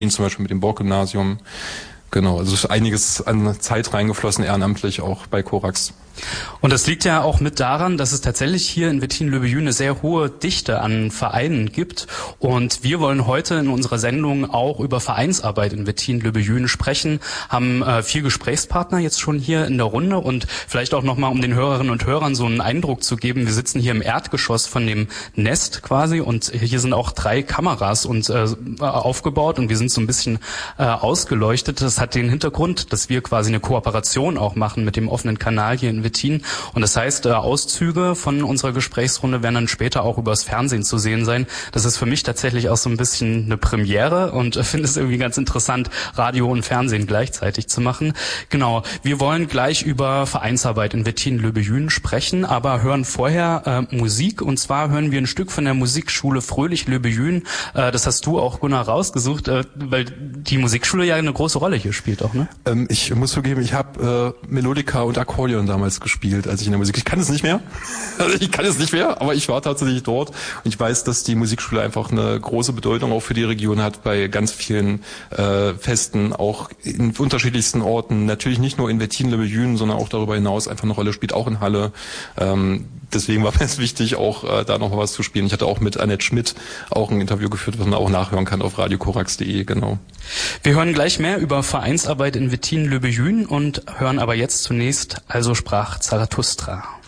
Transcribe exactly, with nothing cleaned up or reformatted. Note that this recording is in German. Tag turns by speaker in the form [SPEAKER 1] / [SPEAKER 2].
[SPEAKER 1] zum Beispiel mit dem Bork-Gymnasium. Genau, also ist einiges an Zeit reingeflossen, ehrenamtlich auch bei Korax.
[SPEAKER 2] Und das liegt ja auch mit daran, dass es tatsächlich hier in Wettin-Löbejün eine sehr hohe Dichte an Vereinen gibt. Und wir wollen heute in unserer Sendung auch über Vereinsarbeit in Wettin-Löbejün sprechen, haben äh, vier Gesprächspartner jetzt schon hier in der Runde und vielleicht auch nochmal, um den Hörerinnen und Hörern so einen Eindruck zu geben, wir sitzen hier im Erdgeschoss von dem Nest quasi und hier sind auch drei Kameras und äh, aufgebaut und wir sind so ein bisschen äh, ausgeleuchtet. Das hat den Hintergrund, dass wir quasi eine Kooperation auch machen mit dem offenen Kanal hier in Wettin. Und das heißt, äh, Auszüge von unserer Gesprächsrunde werden dann später auch übers Fernsehen zu sehen sein. Das ist für mich tatsächlich auch so ein bisschen eine Premiere und äh, finde es irgendwie ganz interessant, Radio und Fernsehen gleichzeitig zu machen. Genau, wir wollen gleich über Vereinsarbeit in Wettin-Löbejün sprechen, aber hören vorher äh, Musik. Und zwar hören wir ein Stück von der Musikschule Fröhlich-Löbejün. Äh, das hast du auch, Gunnar, rausgesucht, äh, weil die Musikschule ja eine große Rolle hier spielt auch, ne?
[SPEAKER 1] Ähm, ich muss zugeben, ich habe äh, Melodika und Akkordeon damals gespielt, als ich in der Musik. Ich kann es nicht mehr. Also ich kann es nicht mehr, aber ich war tatsächlich dort. Und ich weiß, dass die Musikschule einfach eine große Bedeutung auch für die Region hat, bei ganz vielen äh, Festen, auch in unterschiedlichsten Orten. Natürlich nicht nur in Wettin-Löbejün, sondern auch darüber hinaus einfach eine Rolle spielt, auch in Halle. Ähm, deswegen war mir es wichtig, auch äh, da noch mal was zu spielen. Ich hatte auch mit Annette Schmidt auch ein Interview geführt, was man auch nachhören kann auf radio korax punkt de, genau.
[SPEAKER 2] Wir hören gleich mehr über Vereinsarbeit in Wettin-Löbejün und hören aber jetzt zunächst Also sprach Zarathustra.